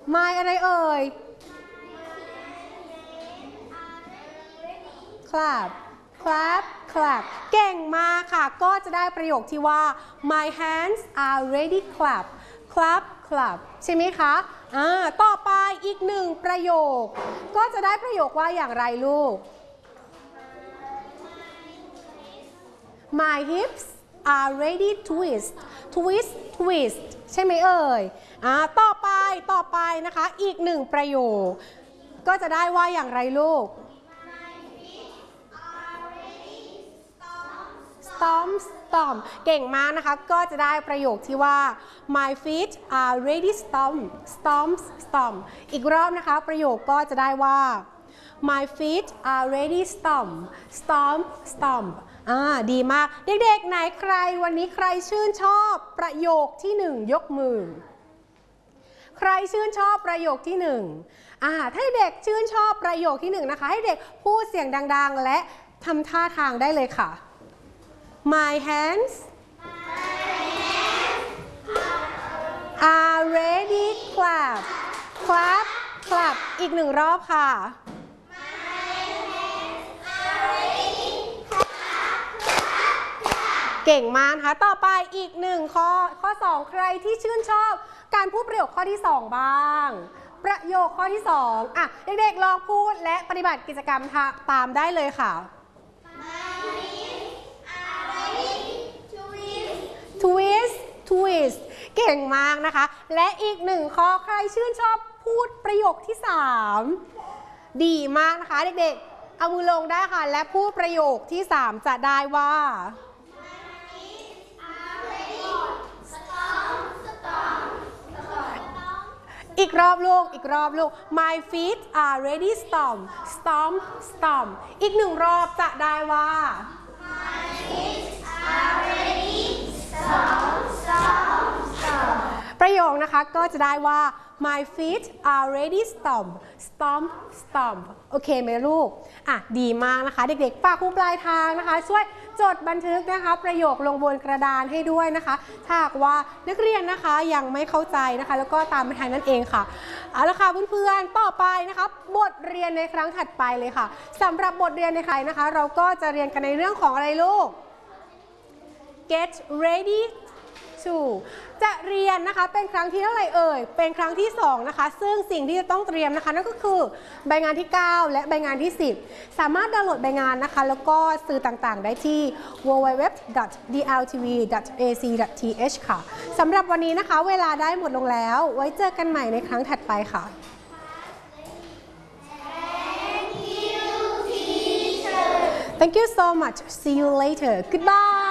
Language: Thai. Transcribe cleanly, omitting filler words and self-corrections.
my อะไรเอ่ย clap clap clap เก่งมากค่ะก็จะได้ประโยคที่ว่า my hands are ready clap clap clap ใช่ไหมคะต่อไปอีกหนึ่งประโยคก็จะได้ประโยคว่าอย่างไรลูก my hips are ready twist twist twist ใช่ไหมเอ่ยต่อไปนะคะอีกหนึ่งประโยคก็จะได้ว่าอย่างไรลูก stomp stomp เก่งมากนะคะก็จะได้ประโยคที่ว่า my feet are ready stomp stomp stomp อีกรอบนะคะประโยคก็จะได้ว่า my feet are ready stomp stomp stomp ดีมากเด็กๆไหนใครวันนี้ใครชื่นชอบประโยคที่1ยกมือใครชื่นชอบประโยคที่1ถ้าเด็กชื่นชอบประโยคที่1นะคะให้เด็กพูดเสียงดังๆและทำท่าทางได้เลยค่ะ My hands are ready clap clap clap อีก1รอบค่ะ เก่งมากนะคะต่อไปอีก1ข้อ2ใครที่ชื่นชอบการพูดประโยคข้อที่2บ้างประโยคข้อที่2เด็กๆลองพูดและปฏิบัติกิจกรรมตามได้เลยค่ะ twist twist เก่งมากนะคะและอีก1ข้อใครชื่นชอบพูดประโยคที่3ดีมากนะคะเด็กๆเอามือลงได้ค่ะและพูดประโยคที่3จะได้ว่าอีกรอบลูกmy feet are ready stomp stomp stomp อีก1รอบจะได้ว่า my feet are ready stomp stomp stomp ประโยคนะคะก็จะได้ว่า my feet are ready stomp stomp stomp โอเคไหมลูกดีมากนะคะเด็กๆฝากครูปลายทางนะคะช่วยจดบันทึกนะคะประโยคลงบนกระดานให้ด้วยนะคะถ้าหากว่านักเรียนนะคะยังไม่เข้าใจนะคะแล้วก็ตามไปทางนั่นเองค่ะเอาละค่ะเพื่อนๆต่อไปนะคะบทเรียนในครั้งถัดไปเลยค่ะสำหรับบทเรียนในครั้งนะคะเราก็จะเรียนกันในเรื่องของอะไรลูก get ready to จะเรียนนะคะเป็นครั้งที่เท่าไหร่เอ่ยเป็นครั้งที่2นะคะซึ่งสิ่งที่จะต้องเตรียมนะคะนั่นก็คือใบงานที่9และใบงานที่10สามารถดาวน์โหลดใบงานนะคะแล้วก็สื่อต่างๆได้ที่ www.dltv.ac.th ค่ะสำหรับวันนี้นะคะเวลาได้หมดลงแล้วไว้เจอกันใหม่ในครั้งถัดไปค่ะ Thank you so much. See you later. Goodbye.